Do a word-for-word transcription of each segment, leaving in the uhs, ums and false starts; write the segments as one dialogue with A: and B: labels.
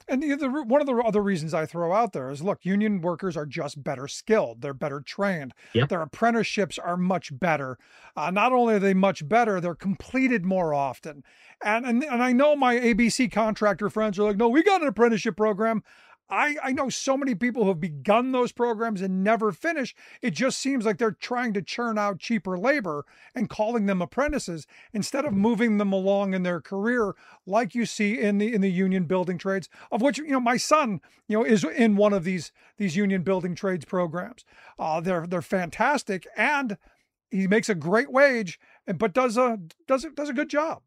A: And the, the, one of the other reasons I throw out there is, look, union workers are just better skilled. They're better trained.
B: Yep.
A: Their apprenticeships are much better. Uh, not only are they much better, they're completed more often. And, and and I know my A B C contractor friends are like, no, we got an apprenticeship program. I, I know so many people who have begun those programs and never finish. It just seems like they're trying to churn out cheaper labor and calling them apprentices instead of moving them along in their career, like you see in the in the union building trades, of which, you know, my son, you know, is in one of these these union building trades programs. Uh, they're they're fantastic, and he makes a great wage, but does a does a, does a good job.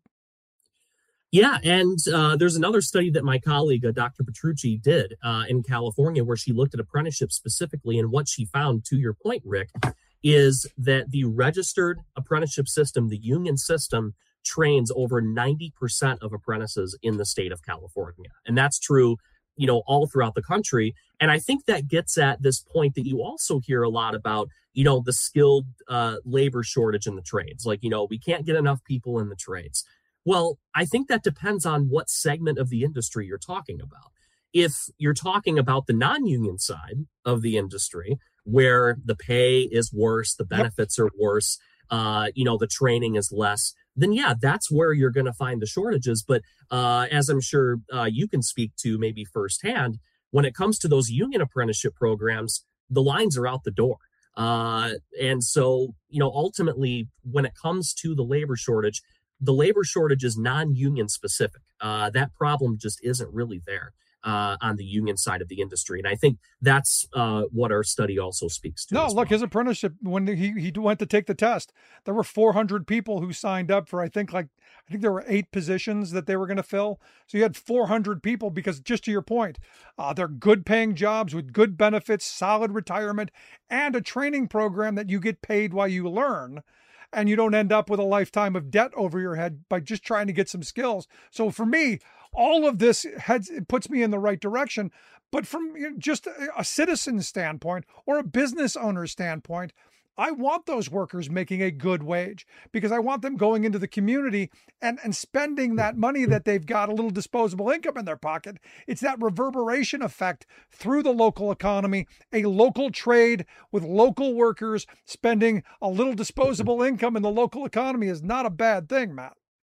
B: Yeah, and uh, there's another study that my colleague, uh, Doctor Petrucci, did uh, in California, where she looked at apprenticeships specifically, and what she found, to your point, Rick, is that the registered apprenticeship system, the union system, trains over ninety percent of apprentices in the state of California. And that's true, you know, all throughout the country. And I think that gets at this point that you also hear a lot about, you know, the skilled uh, labor shortage in the trades. Like, you know, we can't get enough people in the trades. Well, I think that depends on what segment of the industry you're talking about. If you're talking about the non-union side of the industry, where the pay is worse, the benefits are worse, uh, you know, the training is less, then yeah, that's where you're going to find the shortages. But uh, as I'm sure uh, you can speak to maybe firsthand, when it comes to those union apprenticeship programs, the lines are out the door. Uh, and so, you know, ultimately, when it comes to the labor shortage, the labor shortage is non-union specific. Uh, that problem just isn't really there uh, on the union side of the industry. And I think that's uh, what our study also speaks to.
A: No, look, well. His apprenticeship, when he, he went to take the test, there were four hundred people who signed up for, I think, like, I think there were eight positions that they were going to fill. So you had four hundred people because, just to your point, uh, they're good paying jobs with good benefits, solid retirement, and a training program that you get paid while you learn. And you don't end up with a lifetime of debt over your head by just trying to get some skills. So for me, all of this heads, it puts me in the right direction. But from, you know, just a, a citizen standpoint or a business owner standpoint, I want those workers making a good wage because I want them going into the community and, and spending that money that they've got, a little disposable income in their pocket. It's that reverberation effect through the local economy, a local trade with local workers spending a little disposable income in the local economy is not a bad thing, Matt.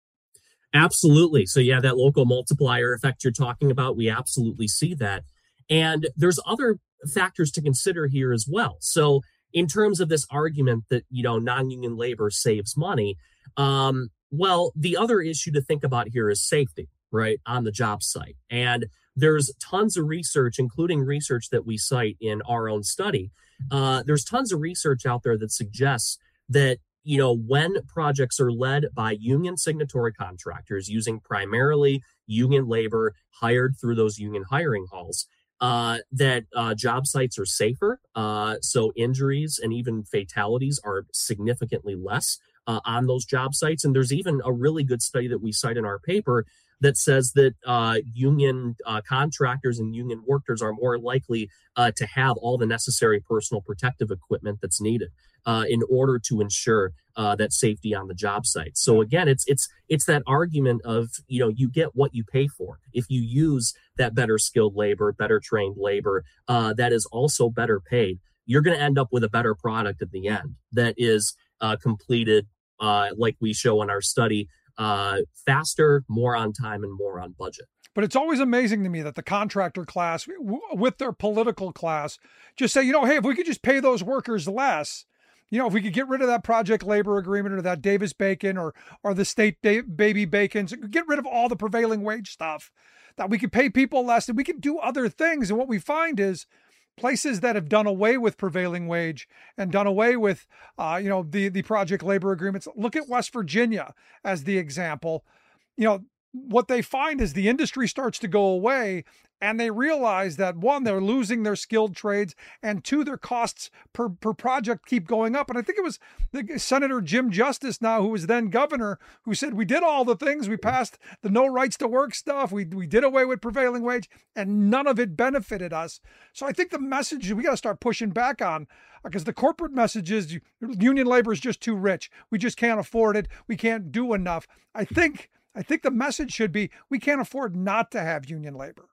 B: Absolutely. So yeah, that local multiplier effect you're talking about, we absolutely see that. And there's other factors to consider here as well. So in terms of this argument that, you know, non-union labor saves money, um, well, the other issue to think about here is safety, right, on the job site. And there's tons of research, including research that we cite in our own study. Uh, there's tons of research out there that suggests that, you know, when projects are led by union signatory contractors using primarily union labor hired through those union hiring halls, Uh, that uh, job sites are safer, uh, so injuries and even fatalities are significantly less uh, on those job sites. And there's even a really good study that we cite in our paper that says that uh, union uh, contractors and union workers are more likely uh, to have all the necessary personal protective equipment that's needed uh, in order to ensure uh, that safety on the job site. So again, it's it's it's that argument of, you know, you get what you pay for. If you use that better skilled labor, better trained labor uh, that is also better paid, you're going to end up with a better product at the end that is uh, completed, uh, like we show in our study, uh, faster, more on time, and more on budget.
A: But it's always amazing to me that the contractor class, w- with their political class, just say, you know, hey, if we could just pay those workers less, you know, if we could get rid of that project labor agreement or that Davis-Bacon or or the state da- baby bacons, get rid of all the prevailing wage stuff, that we could pay people less and we could do other things. And what we find is places that have done away with prevailing wage and done away with, uh, you know, the, the project labor agreements. Look at West Virginia as the example. You know, what they find is the industry starts to go away and they realize that, one, they're losing their skilled trades, and two, their costs per, per project keep going up. And I think it was the Senator Jim Justice now, who was then governor, who said, we did all the things. We passed the no rights to work stuff. We, we did away with prevailing wage, and none of it benefited us. So I think the message we got to start pushing back on, because the corporate message is union labor is just too rich. We just can't afford it. We can't do enough. I think I think the message should be, we can't afford not to have union labor.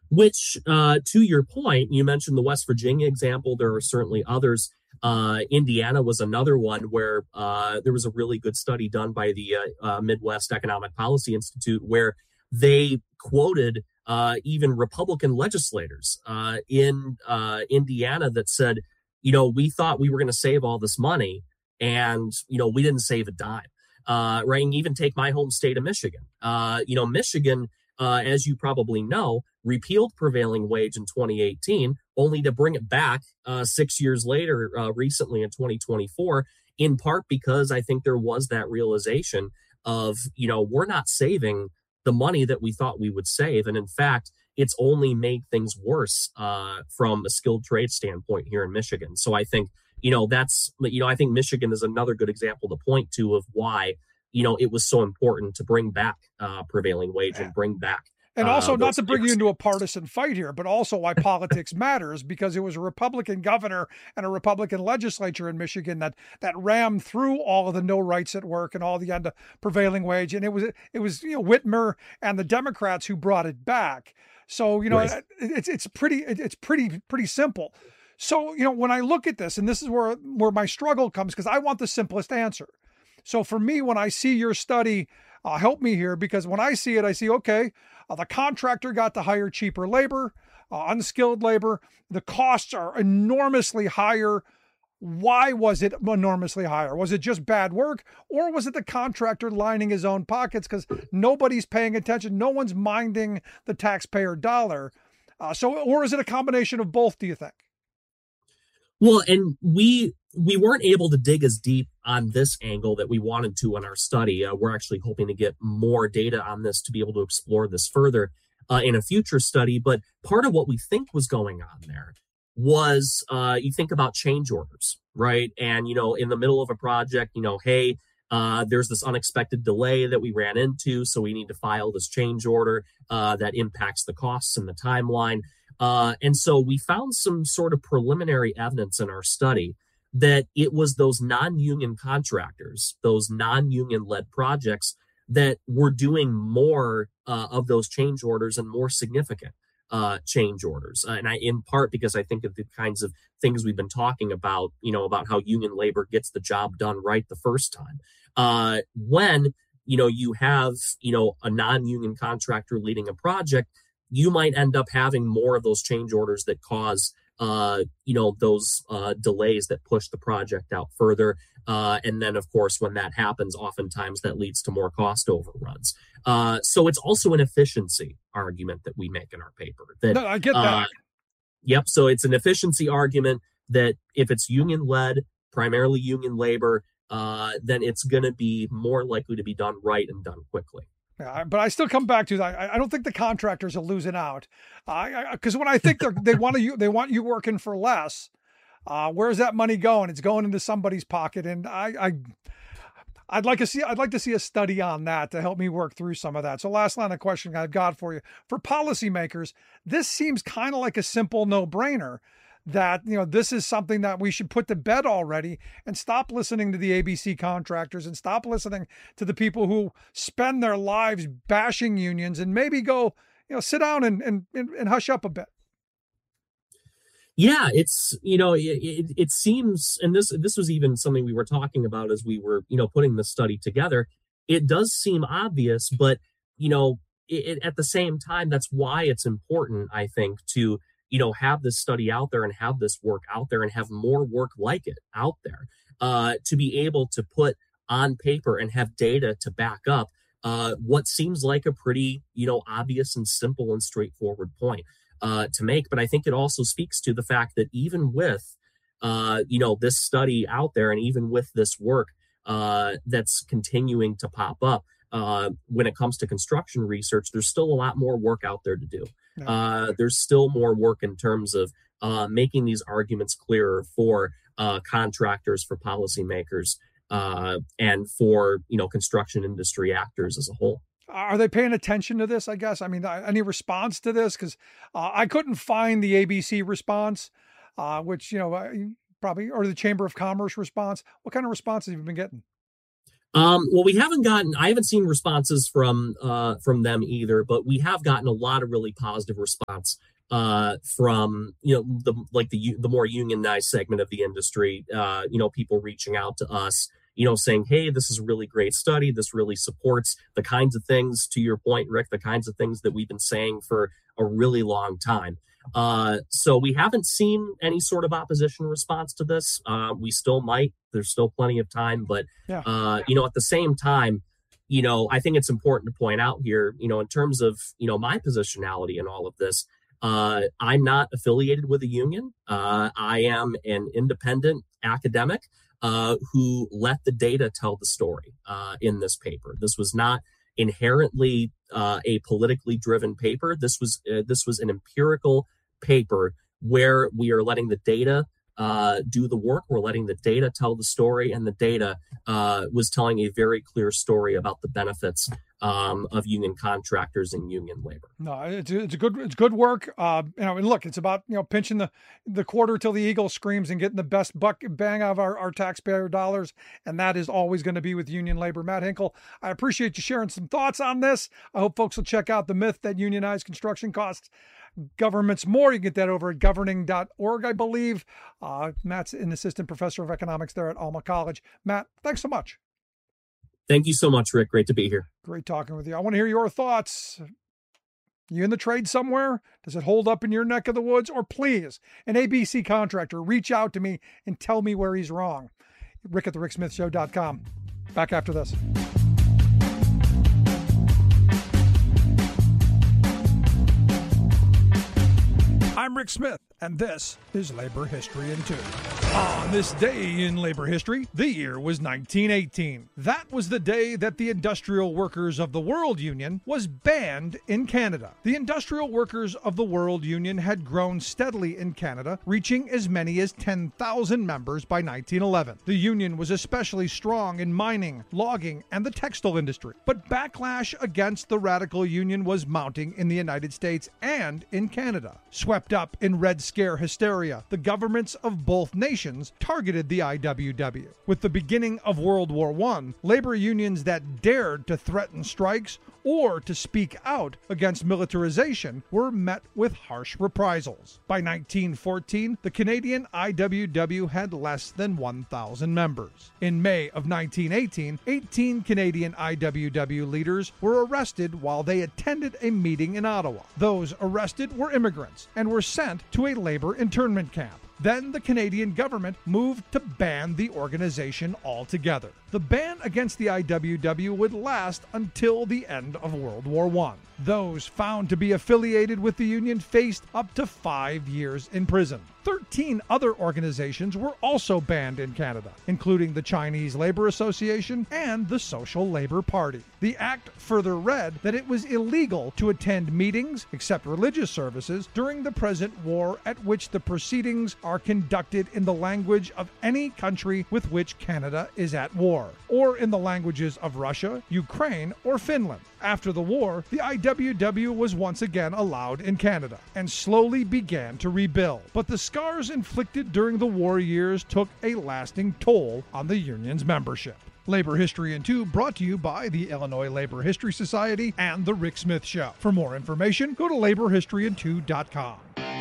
B: Which, uh, to your point, you mentioned the West Virginia example. There are certainly others. Uh, Indiana was another one where uh, there was a really good study done by the uh, uh, Midwest Economic Policy Institute where they quoted uh, even Republican legislators uh, in uh, Indiana that said, you know, we thought we were going to save all this money, and, you know, we didn't save a dime. Uh, right. And even take my home state of Michigan. Uh, you know, Michigan, uh, as you probably know, repealed prevailing wage in twenty eighteen, only to bring it back uh, six years later, uh, recently in twenty twenty-four, in part because I think there was that realization of, you know, we're not saving the money that we thought we would save. And in fact, it's only made things worse uh, from a skilled trade standpoint here in Michigan. So I think, you know, that's, you know, I think Michigan is another good example to point to of why, you know, it was so important to bring back uh, prevailing wage and bring back.
A: And also,
B: uh,
A: not to bring
B: years.
A: you into a partisan fight here, but also why politics matters, because it was a Republican governor and a Republican legislature in Michigan that that rammed through all of the no rights at work and all the under prevailing wage, and it was it was you know Whitmer and the Democrats who brought it back. So you know
B: Right.
A: it, it's it's pretty it's pretty pretty simple. So you know when I look at this, and this is where where my struggle comes, because I want the simplest answer. So for me, when I see your study, uh, help me here, because when I see it, I see, okay, uh, the contractor got to hire cheaper labor, uh, unskilled labor. The costs are enormously higher. Why was it enormously higher? Was it just bad work, or was it the contractor lining his own pockets because nobody's paying attention? No one's minding the taxpayer dollar. Uh, so, or is it a combination of both, do you think?
B: Well, and we we weren't able to dig as deep on this angle that we wanted to in our study. Uh, we're actually hoping to get more data on this to be able to explore this further uh, in a future study. But part of what we think was going on there was uh, you think about change orders, right? And, you know, in the middle of a project, you know, hey, uh, there's this unexpected delay that we ran into, so we need to file this change order uh, that impacts the costs and the timeline. Uh, and so we found some sort of preliminary evidence in our study that it was those non-union contractors, those non-union led projects that were doing more uh, of those change orders and more significant uh, change orders. Uh, and I, in part because I think of the kinds of things we've been talking about, you know, about how union labor gets the job done right the first time. Uh, when, you know, you have, you know, a non-union contractor leading a project, you might end up having more of those change orders that cause, uh, you know, those uh, delays that push the project out further. Uh, and then, of course, when that happens, oftentimes that leads to more cost overruns. Uh, so it's also an efficiency argument that we make in our paper. That,
A: No, I get that.
B: Uh, yep. So it's an efficiency argument that if it's union-led, primarily union labor, uh, then it's going to be more likely to be done right and done quickly.
A: Yeah, but I still come back to that. I, I don't think the contractors are losing out, because uh, when I think they they want to they want you working for less, uh, where's that money going? It's going into somebody's pocket, and I, I I'd like to see I'd like to see a study on that to help me work through some of that. So last line of questioning I've got for you, for policymakers, this seems kind of like a simple no-brainer. That, you know, this is something that we should put to bed already and stop listening to the A B C contractors and stop listening to the people who spend their lives bashing unions, and maybe go, you know, sit down and and, and hush up a bit.
B: Yeah, it's, you know, it, it, it seems, and this this was even something we were talking about as we were, you know, putting the study together. It does seem obvious, but, you know, it, at the same time, that's why it's important, I think, to you know, have this study out there and have this work out there and have more work like it out there uh, to be able to put on paper and have data to back up uh, what seems like a pretty, you know, obvious and simple and straightforward point uh, to make. But I think it also speaks to the fact that even with, uh, you know, this study out there and even with this work uh, that's continuing to pop up, Uh, when it comes to construction research, there's still a lot more work out there to do. Uh, there's still more work in terms of uh, making these arguments clearer for uh, contractors, for policymakers, uh, and for, you know, construction industry actors as a whole.
A: Are they paying attention to this, I guess? I mean, any response to this? Because uh, I couldn't find the A B C response, uh, which, you know, probably, or the Chamber of Commerce response. What kind of responses have you been getting?
B: Um, well, we haven't gotten, I haven't seen responses from uh, from them either, but we have gotten a lot of really positive response uh, from, you know, the like the the more unionized segment of the industry, uh, you know, people reaching out to us, you know, saying, hey, this is a really great study. This really supports the kinds of things, to your point, Rick, the kinds of things that we've been saying for a really long time. Uh, so we haven't seen any sort of opposition response to this. Uh, we still might. There's still plenty of time, but
A: Yeah.
B: uh, you know, at the same time, you know, I think it's important to point out here, you know, in terms of, you know, my positionality in all of this, uh, I'm not affiliated with a union. Uh, I am an independent academic uh, who let the data tell the story uh, in this paper. This was not inherently uh, a politically driven paper. This was uh, this was an empirical paper where we are letting the data uh, do the work. We're letting the data tell the story, and the data uh, was telling a very clear story about the benefits um, of union contractors and union labor.
A: No, it's it's a good it's good work. Uh, you know, and look, it's about you know pinching the the quarter till the eagle screams and getting the best buck bang out of our, our taxpayer dollars, and that is always going to be with union labor. Matt Hinkle, I appreciate you sharing some thoughts on this. I hope folks will check out The Myth That Unionized Construction Costs Governments More. You can get that over at governing dot org, I believe. Uh, Matt's an assistant professor of economics there at Alma College. Matt, thanks so much.
B: Thank you so much, Rick. Great to be here.
A: Great talking with you. I want to hear your thoughts. You in the trade somewhere? Does it hold up in your neck of the woods? Or please, an A B C contractor, reach out to me and tell me where he's wrong. Rick at the rick smith show dot com. Back after this. I'm Rick Smith, and this is Labor History in Two. On this day in labor history, the year was nineteen eighteen. That was the day that the Industrial Workers of the World Union was banned in Canada. The Industrial Workers of the World Union had grown steadily in Canada, reaching as many as ten thousand members by nineteen eleven. The union was especially strong in mining, logging, and the textile industry. But backlash against the radical union was mounting in the United States and in Canada. Swept up in Red Scare hysteria, the governments of both nations targeted the I W W. With the beginning of World War One, labor unions that dared to threaten strikes or to speak out against militarization were met with harsh reprisals. By nineteen fourteen, the Canadian I W W had less than one thousand members. In May of nineteen eighteen, eighteen Canadian I W W leaders were arrested while they attended a meeting in Ottawa. Those arrested were immigrants and were sent to a labor internment camp. Then the Canadian government moved to ban the organization altogether. The ban against the I W W would last until the end of World War One. Those found to be affiliated with the union faced up to five years in prison. Thirteen other organizations were also banned in Canada, including the Chinese Labor Association and the Social Labor Party. The act further read that it was illegal to attend meetings, except religious services, during the present war at which the proceedings are conducted in the language of any country with which Canada is at war, or in the languages of Russia, Ukraine, or Finland. After the war, the I W W was once again allowed in Canada and slowly began to rebuild. But the scars inflicted during the war years took a lasting toll on the union's membership. Labor History in Two brought to you by the Illinois Labor History Society and The Rick Smith Show. For more information, go to labor history in two dot com.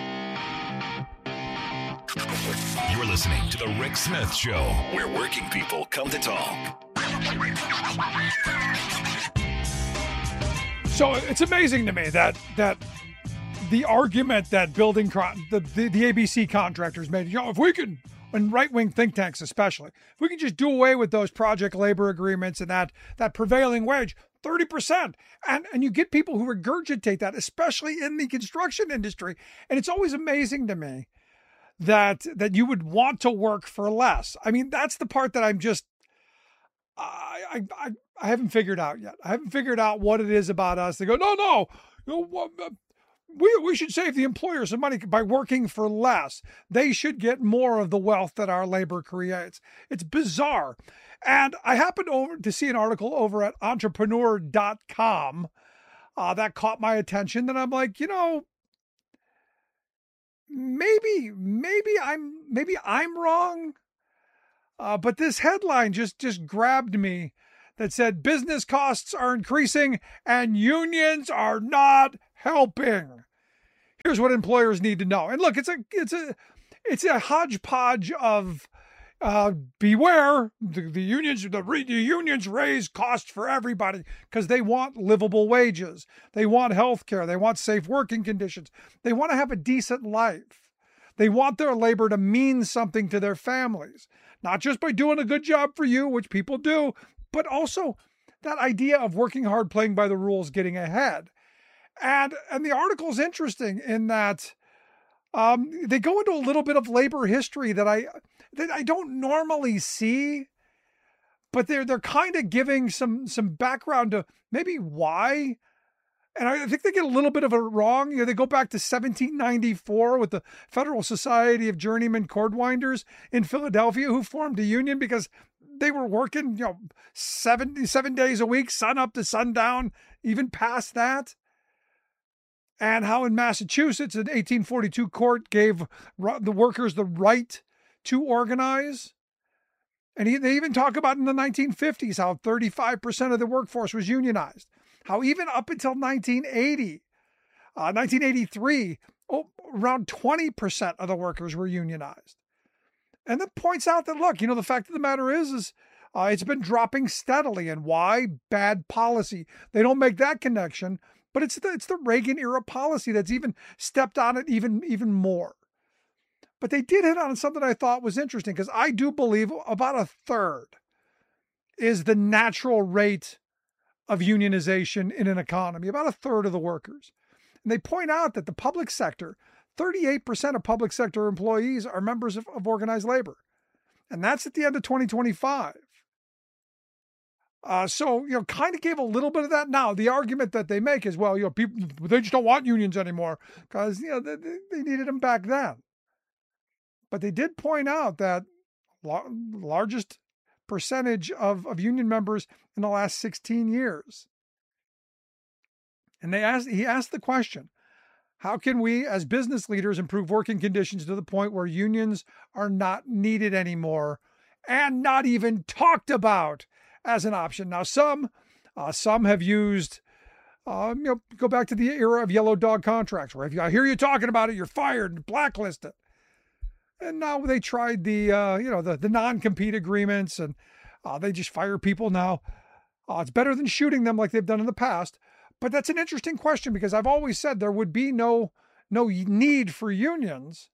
C: You're listening to The Rick Smith Show, where working people come to talk.
A: So it's amazing to me that that the argument that building con- the, the the A B C contractors made, you know, if we can, and right-wing think tanks especially, if we can just do away with those project labor agreements and that that prevailing wage, thirty percent, and and you get people who regurgitate that, especially in the construction industry, and it's always amazing to me that that you would want to work for less. I mean, that's the part that I'm just I I I haven't figured out yet. I haven't figured out what it is about us. They go, no, no, you know, we we should save the employers some money by working for less. They should get more of the wealth that our labor creates. It's bizarre. And I happened over to see an article over at entrepreneur dot com uh, that caught my attention. And I'm like, you know, maybe, maybe I'm, maybe I'm wrong. Uh, but this headline just, just grabbed me that said business costs are increasing and unions are not helping. Here's what employers need to know. And look, it's a it's a it's a hodgepodge of uh, beware the, the unions. The, the unions raise costs for everybody because they want livable wages, they want health care, they want safe working conditions, they want to have a decent life, they want their labor to mean something to their families, not just by doing a good job for you, which people do, but also that idea of working hard, playing by the rules, getting ahead. And and the article is interesting in that um, they go into a little bit of labor history that I that I don't normally see, but they're they're kind of giving some some background to maybe why. And I think they get a little bit of it wrong. You know, they go back to seventeen ninety-four with the Federal Society of Journeyman Cordwinders in Philadelphia, who formed a union because they were working, you know, seven, seven days a week, sun up to sundown, even past that. And how in Massachusetts, an eighteen forty-two court gave the workers the right to organize. And he, they even talk about in the nineteen fifties how thirty-five percent of the workforce was unionized. How even up until nineteen eighty, uh, nineteen eighty-three, oh, around twenty percent of the workers were unionized. And that points out that, look, you know, the fact of the matter is, is uh, it's been dropping steadily. And why? Bad policy. They don't make that connection, but it's the, it's the Reagan era policy that's even stepped on it even, even more. But they did hit on something I thought was interesting, because I do believe about a third is the natural rate of unionization in an economy, about a third of the workers. And they point out that the public sector, thirty-eight percent of public sector employees are members of, of organized labor. And that's at the end of twenty twenty-five. Uh, so, you know, kind of gave a little bit of that. Now, the argument that they make is, well, you know, people, they just don't want unions anymore because, you know, they, they needed them back then. But they did point out that la- largest percentage of, of union members in the last sixteen years. And they asked, he asked the question, how can we as business leaders improve working conditions to the point where unions are not needed anymore and not even talked about as an option? Now, some, uh, some have used, um, you know, go back to the era of yellow dog contracts, where if I hear you talking about it, you're fired and blacklisted. And now they tried the, uh, you know, the, the non-compete agreements, and uh, they just fire people now. Uh, it's better than shooting them like they've done in the past. But that's an interesting question, because I've always said there would be no no need for unions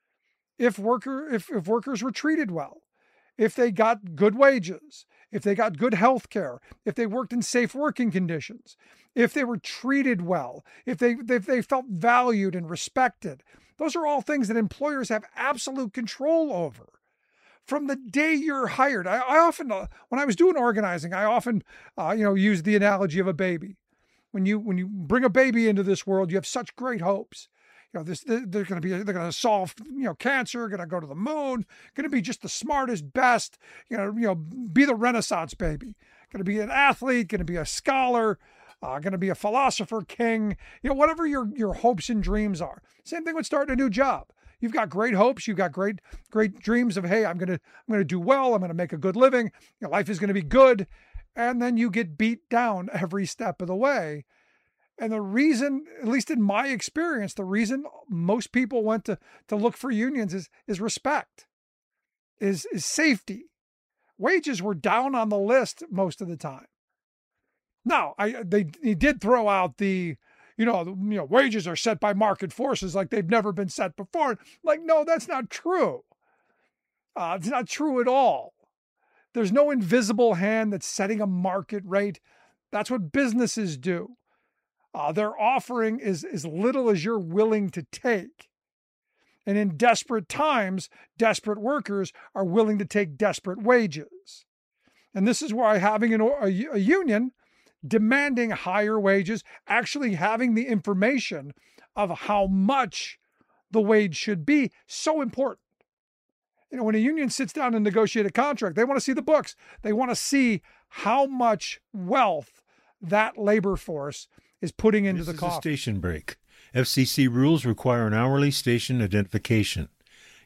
A: if worker if, if workers were treated well, if they got good wages, if they got good health care, if they worked in safe working conditions, if they were treated well, if they if they felt valued and respected. Those are all things that employers have absolute control over from the day you're hired. I, I often, uh, when I was doing organizing, I often, uh, you know, use the analogy of a baby. When you when you bring a baby into this world, you have such great hopes. You know, this they're going to be they're going to solve you know cancer, going to go to the moon, going to be just the smartest, best. You know, you know, be the Renaissance baby. Going to be an athlete, going to be a scholar. Uh, going to be a philosopher king, you know, whatever your, your hopes and dreams are. Same thing with starting a new job. You've got great hopes. You've got great, great dreams of, hey, I'm going to, I'm going to do well. I'm going to make a good living. Your life is going to be good. And then you get beat down every step of the way. And the reason, at least in my experience, the reason most people went to, to look for unions is, is respect, is, is safety. Wages were down on the list most of the time. Now, I they he did throw out the, you know, the, you know, wages are set by market forces like they've never been set before. Like, no, that's not true. Uh, it's not true at all. There's no invisible hand that's setting a market rate. That's what businesses do. Uh, their offering is as little as you're willing to take. And in desperate times, desperate workers are willing to take desperate wages. And this is why having an, a, a union demanding higher wages, actually having the information of how much the wage should be, so important. You know, when a union sits down and negotiate a contract, they want to see the books. They want to see how much wealth that labor force is putting into
D: this
A: the coffers.
D: This is a station break. F C C rules require an hourly station identification.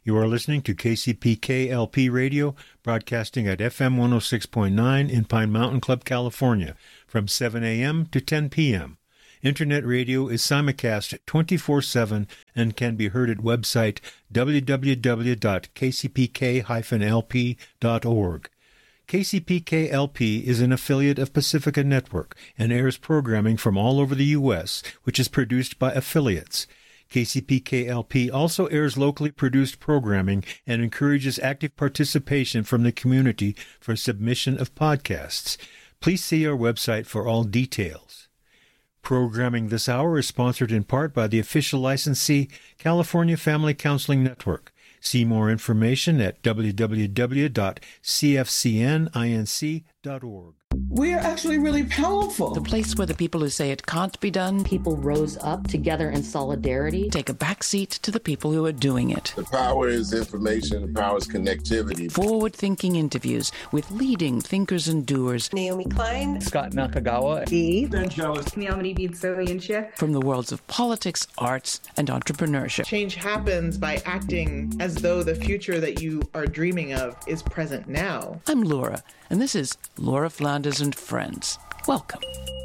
D: You are listening to K C P K L P Radio, broadcasting at F M one oh six point nine in Pine Mountain Club, California, from seven a.m. to ten p.m. Internet radio is simulcast twenty-four seven and can be heard at website w w w dot k c p k dash l p dot org. K C P K L P is an affiliate of Pacifica Network and airs programming from all over the U S, which is produced by affiliates. K C P K L P also airs locally produced programming and encourages active participation from the community for submission of podcasts. Please see our website for all details. Programming this hour is sponsored in part by the official licensee, California Family Counseling Network. See more information at w w w dot c f c n inc dot org.
E: We're actually really powerful.
F: The place where the people who say it can't be done,
G: people rose up together in solidarity,
F: take a backseat to the people who are doing it.
H: The power is information, the power is connectivity.
F: Forward-thinking interviews with leading thinkers and doers.
I: Naomi Klein,
J: Scott Nakagawa,
I: Dee,
J: Ben Jealous,
F: from the worlds of politics, arts, and entrepreneurship.
K: Change happens by acting as though the future that you are dreaming of is present now.
F: I'm Laura, and this is Laura Flanders and Friends. Welcome.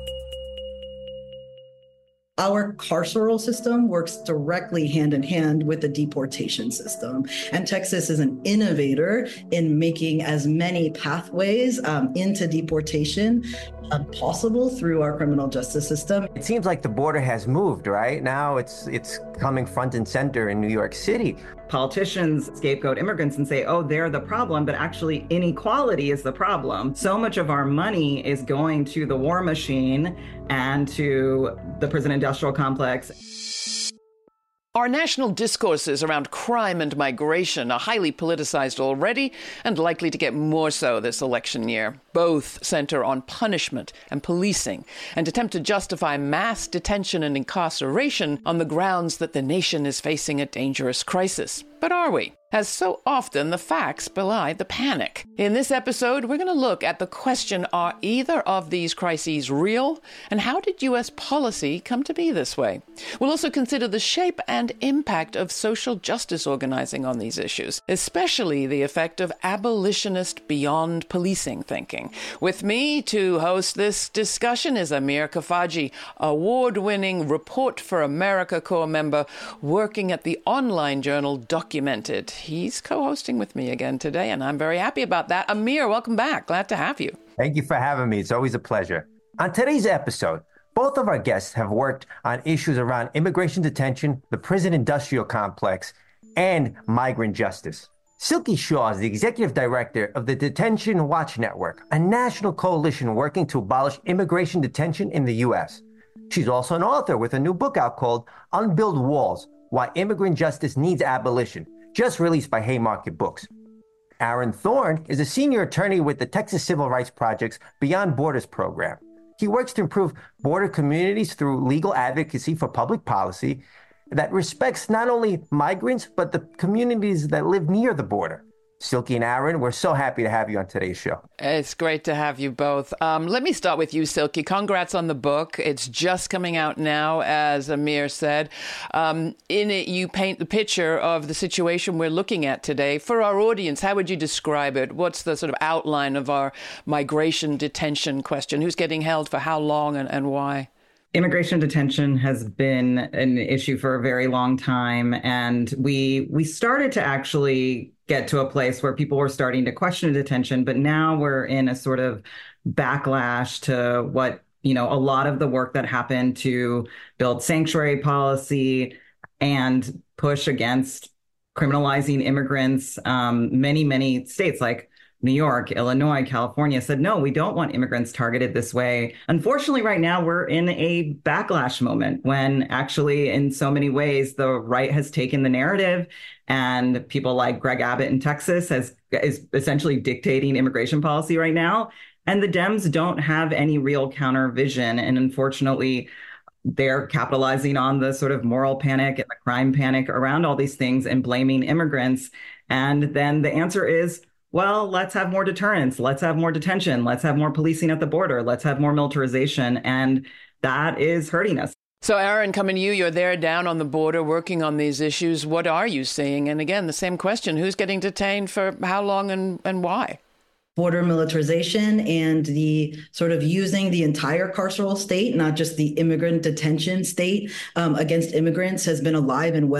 L: Our carceral system works directly hand in hand with the deportation system. And Texas is an innovator in making as many pathways um, into deportation uh, possible through our criminal justice system.
M: It seems like the border has moved, right? Now it's it's coming front and center in New York City.
N: Politicians scapegoat immigrants and say, oh, they're the problem, but actually inequality is the problem. So much of our money is going to the war machine and to the prison industrial complex.
F: Our national discourses around crime and migration are highly politicized already and likely to get more so this election year. Both center on punishment and policing and attempt to justify mass detention and incarceration on the grounds that the nation is facing a dangerous crisis. But are we? As so often, the facts belie the panic. In this episode, we're going to look at the question, are either of these crises real? And how did U S policy come to be this way? We'll also consider the shape and impact of social justice organizing on these issues, especially the effect of abolitionist beyond policing thinking. With me to host this discussion is Amir Kafaji, award-winning Report for America Corps member working at the online journal Documented. He's co-hosting with me again today, and I'm very happy about that. Amir, welcome back. Glad to have you.
M: Thank you for having me. It's always a pleasure. On today's episode, both of our guests have worked on issues around immigration detention, the prison industrial complex, and migrant justice. Silky Shaw is the executive director of the Detention Watch Network, a national coalition working to abolish immigration detention in the U S. She's also an author with a new book out called Unbuilt Walls, Why Immigrant Justice Needs Abolition, just released by Haymarket Books. Aaron Thorne is a senior attorney with the Texas Civil Rights Project's Beyond Borders program. He works to improve border communities through legal advocacy for public policy that respects not only migrants, but the communities that live near the border. Silky and Aaron, we're so happy to have you on today's show.
F: It's great to have you both. Um, let me start with you, Silky. Congrats on the book. It's just coming out now, as Amir said. Um, in it, you paint the picture of the situation we're looking at today. For our audience, how would you describe it? What's the sort of outline of our migration detention question? Who's getting held for how long and, and why?
N: Immigration detention has been an issue for a very long time, and we we started to actually get to a place where people were starting to question detention, but now we're in a sort of backlash to what, you know, a lot of the work that happened to build sanctuary policy and push against criminalizing immigrants. Um, many, many states like New York, Illinois, California said, no, we don't want immigrants targeted this way. Unfortunately, right now, we're in a backlash moment when actually, in so many ways, the right has taken the narrative, and people like Greg Abbott in Texas has, is essentially dictating immigration policy right now. And the Dems don't have any real counter vision. And unfortunately, they're capitalizing on the sort of moral panic and the crime panic around all these things and blaming immigrants. And then the answer is, well, let's have more deterrence. Let's have more detention. Let's have more policing at the border. Let's have more militarization. And that is hurting us.
F: So, Aaron, coming to you, you're there down on the border working on these issues. What are you seeing? And again, the same question, who's getting detained for how long and, and why?
L: Border militarization and the sort of using the entire carceral state, not just the immigrant detention state, um, against immigrants has been alive and well.